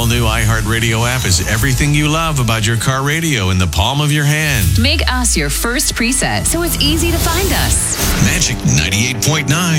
all-new iHeartRadio app is everything you love about your car radio in the palm of your hand. Make us your first preset so it's easy to find us. Magic 98.9.